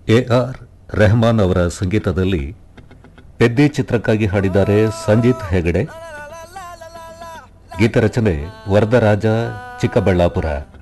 AR. Rahman ಅವರ ಸಂಗೀತದಲ್ಲಿ ಪೆದ್ದಿ ಚಿತ್ರಕ್ಕಾಗಿ ಹಾಡಿದ್ದಾರೆ ಸಂಜಿತ್ ಹೆಗಡೆ. ಗೀತರಚನೆ ವರದರಾಜ ಚಿಕ್ಕಬಳ್ಳಾಪುರ.